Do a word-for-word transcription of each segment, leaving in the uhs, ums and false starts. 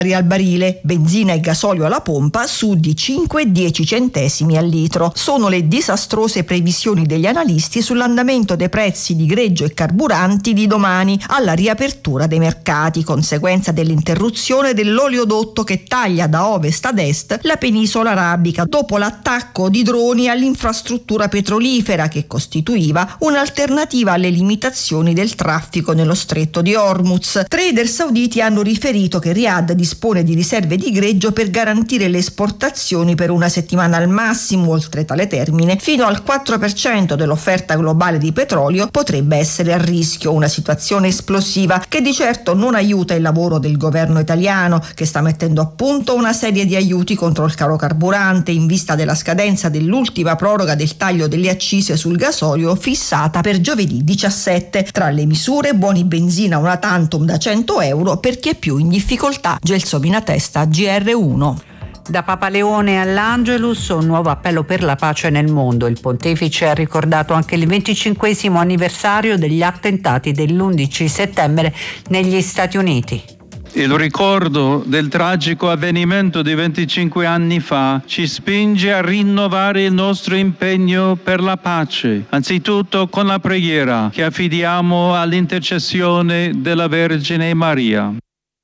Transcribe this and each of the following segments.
al barile, benzina e gasolio alla pompa su di cinque e dieci centesimi al litro. Sono le disastrose previsioni degli analisti sull'andamento dei prezzi di greggio e carburanti di domani alla riapertura dei mercati, conseguenza dell'interruzione dell'oleodotto che taglia da ovest ad est la penisola arabica dopo l'attacco di droni all'infrastruttura petrolifera che costituiva un'alternativa alle limitazioni del traffico nello stretto di Hormuz. Trader sauditi hanno riferito che Riyadh dispone di riserve di greggio per garantire le esportazioni per una settimana al massimo. Oltre tale termine, fino al quattro per cento dell'offerta globale di petrolio potrebbe essere a rischio, una situazione esplosiva che di certo non aiuta il lavoro del governo italiano, che sta mettendo a punto una serie di aiuti contro il caro carburante in vista della scadenza dell'ultima proroga del taglio delle accise sul gasolio fissata per giovedì diciassette. Tra le misure, buoni benzina una tantum da cento euro per chi è più in difficoltà. Gelsomina Testa, G R uno. Da Papa Leone all'Angelus, un nuovo appello per la pace nel mondo. Il pontefice ha ricordato anche il venticinquesimo anniversario degli attentati dell'undici settembre negli Stati Uniti. Il ricordo del tragico avvenimento di venticinque anni fa ci spinge a rinnovare il nostro impegno per la pace, anzitutto con la preghiera che affidiamo all'intercessione della Vergine Maria.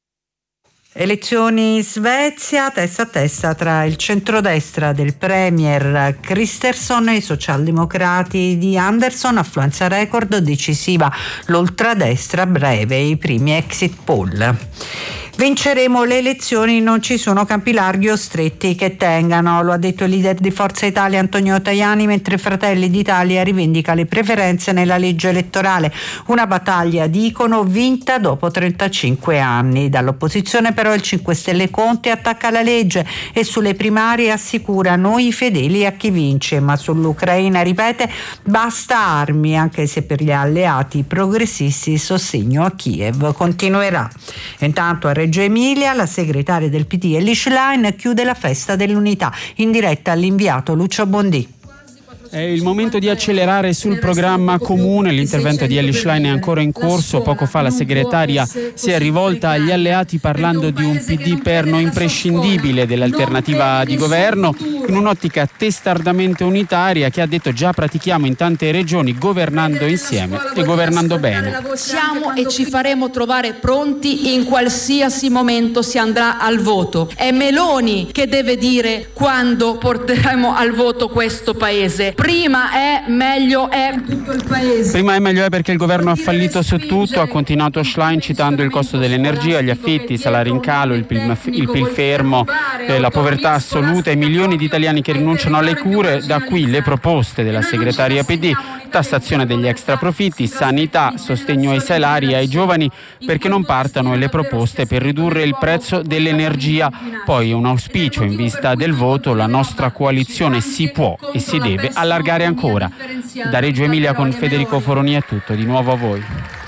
Elezioni in Svezia, testa a testa tra il centrodestra del premier Kristersson e i socialdemocrati di Andersson, affluenza record decisiva l'ultradestra, breve i primi exit poll. Vinceremo le elezioni, non ci sono campi larghi o stretti che tengano, lo ha detto il leader di Forza Italia Antonio Tajani, mentre Fratelli d'Italia rivendica le preferenze nella legge elettorale. Una battaglia, dicono, vinta dopo trentacinque anni. Dall'opposizione però il cinque Stelle Conte attacca la legge e sulle primarie assicura noi fedeli a chi vince, ma sull'Ucraina ripete basta armi, anche se per gli alleati progressisti il sostegno a Kiev continuerà. Intanto a Reggio Emilia la segretaria del P D Elly Schlein chiude la festa dell'unità, in diretta all'inviato Lucio Bondì. È il momento di accelerare sul programma comune, l'intervento di Elly Schlein è ancora in corso. Poco fa la segretaria si è rivolta agli alleati parlando di un P D perno imprescindibile dell'alternativa di governo, in un'ottica testardamente unitaria che ha detto già pratichiamo in tante regioni governando insieme e governando bene. Siamo e ci faremo trovare pronti in qualsiasi momento si andrà al voto. È Meloni che deve dire quando porteremo al voto questo paese. Prima è, meglio è tutto il paese. Prima è, meglio è perché il governo ha fallito su tutto, ha continuato Schlein citando il costo dell'energia, gli affitti, i salari in calo, il P I L, il P I L fermo, eh, la povertà assoluta e milioni di italiani che rinunciano alle cure. Da qui le proposte della segretaria P D, tassazione degli extraprofitti, sanità, sostegno ai salari e ai giovani perché non partano e le proposte per ridurre il prezzo dell'energia. Poi un auspicio in vista del voto, la nostra coalizione si può e si deve allargare ancora. Da Reggio Emilia con Federico Foroni è tutto, di nuovo a voi.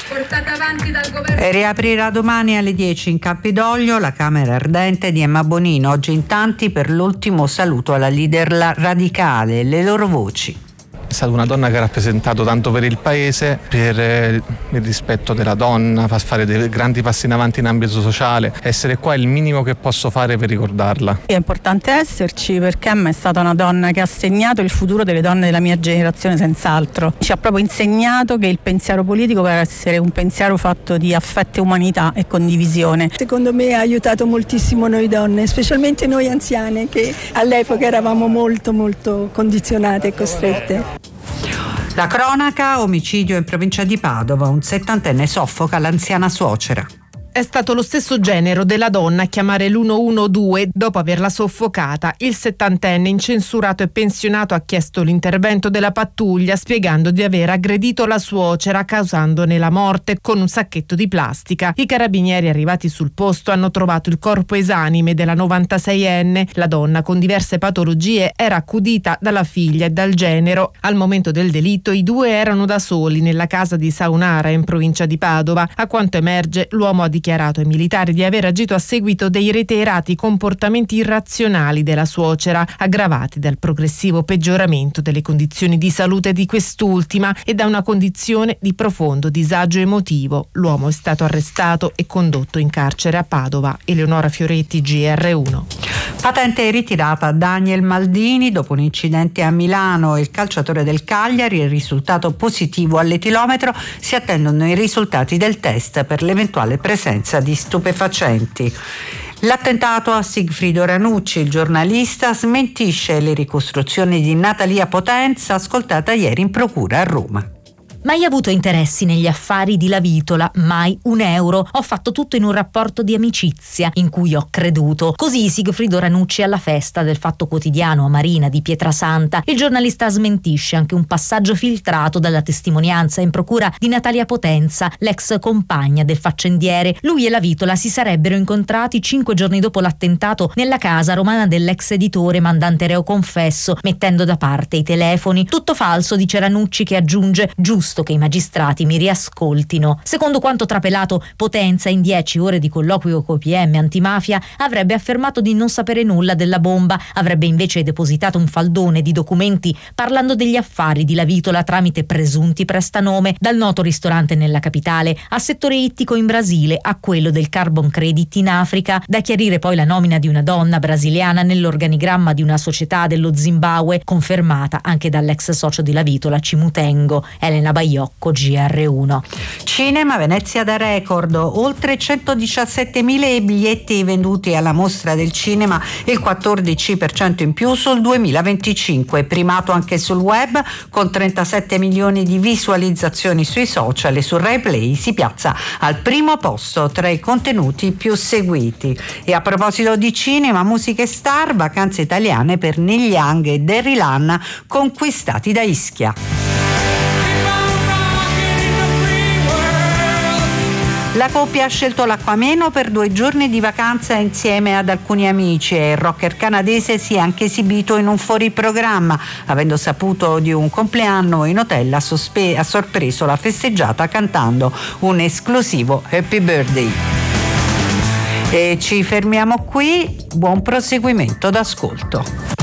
E riaprirà domani alle dieci in Campidoglio la Camera Ardente di Emma Bonino. Oggi in tanti per l'ultimo saluto alla leader radicale, le loro voci. È stata una donna che ha rappresentato tanto per il paese, per eh, il rispetto della donna, fa fare dei grandi passi in avanti in ambito sociale. Essere qua è il minimo che posso fare per ricordarla. È importante esserci perché Emma è stata una donna che ha segnato il futuro delle donne della mia generazione senz'altro. Ci ha proprio insegnato che il pensiero politico deve essere un pensiero fatto di affetto e umanità e condivisione. Secondo me ha aiutato moltissimo noi donne, specialmente noi anziane che all'epoca eravamo molto molto condizionate e costrette. La cronaca, omicidio in provincia di Padova, un settantenne soffoca l'anziana suocera. È stato lo stesso genero della donna a chiamare l'uno uno due dopo averla soffocata. Il settantenne, incensurato e pensionato, ha chiesto l'intervento della pattuglia spiegando di aver aggredito la suocera causandone la morte con un sacchetto di plastica. I carabinieri arrivati sul posto hanno trovato il corpo esanime della novantaseienne. La donna con diverse patologie era accudita dalla figlia e dal genero. Al momento del delitto i due erano da soli nella casa di Saunara in provincia di Padova. A quanto emerge, l'uomo ha dichiarato ai militari di aver agito a seguito dei reiterati comportamenti irrazionali della suocera, aggravati dal progressivo peggioramento delle condizioni di salute di quest'ultima e da una condizione di profondo disagio emotivo. L'uomo è stato arrestato e condotto in carcere a Padova. Eleonora Fioretti, G R uno. Patente ritirata a Daniel Maldini dopo un incidente a Milano. Il calciatore del Cagliari è risultato positivo all'etilometro. Si attendono i risultati del test per l'eventuale presenza di stupefacenti. L'attentato a Sigfrido Ranucci, il giornalista smentisce le ricostruzioni di Natalia Potenza, ascoltata ieri in procura a Roma. Mai avuto interessi negli affari di Lavitola, mai un euro. Ho fatto tutto in un rapporto di amicizia in cui ho creduto. Così Sigfrido Ranucci alla festa del Fatto Quotidiano a Marina di Pietrasanta. Il giornalista smentisce anche un passaggio filtrato dalla testimonianza in procura di Natalia Potenza, l'ex compagna del faccendiere. Lui e Lavitola si sarebbero incontrati cinque giorni dopo l'attentato nella casa romana dell'ex editore mandante reo confesso, mettendo da parte i telefoni. Tutto falso, dice Ranucci, che aggiunge: giusto che i magistrati mi riascoltino. Secondo quanto trapelato, Potenza in dieci ore di colloquio con P M antimafia avrebbe affermato di non sapere nulla della bomba, avrebbe invece depositato un faldone di documenti parlando degli affari di Lavitola tramite presunti prestanome, dal noto ristorante nella capitale a settore ittico in Brasile a quello del carbon credit in Africa. Da chiarire poi la nomina di una donna brasiliana nell'organigramma di una società dello Zimbabwe, confermata anche dall'ex socio di Lavitola Cimutengo, Elena Baiocco, G R uno. Cinema, Venezia da record, oltre centodiciassettemila i biglietti venduti alla mostra del cinema, il quattordici per cento in più sul duemilaventicinque, primato anche sul web con trentasette milioni di visualizzazioni sui social e su Rai Play si piazza al primo posto tra i contenuti più seguiti. E a proposito di cinema, musica e star, vacanze italiane per Neil Young e Derry Lann, conquistati da Ischia. La coppia ha scelto l'Acquameno per due giorni di vacanza insieme ad alcuni amici e il rocker canadese si è anche esibito in un fuoriprogramma. Avendo saputo di un compleanno in hotel, ha, sospe- ha sorpreso la festeggiata cantando un esclusivo Happy Birthday. E ci fermiamo qui, buon proseguimento d'ascolto.